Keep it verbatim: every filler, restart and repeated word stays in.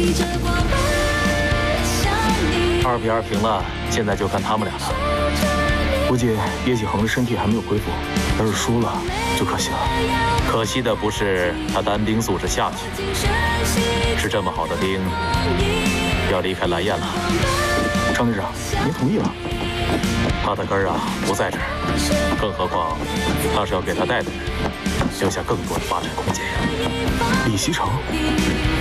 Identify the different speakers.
Speaker 1: 二比二平了，现在就看他们俩了。估计叶启恒的身体还没有恢复，要是输了就可惜了。可惜的不是他单兵素质下去，是这么好的兵要离开蓝焰了。张队长，您同意了？他的根儿啊不在这儿，更何况他是要给他带的人留下更多的发展空间呀。李希成。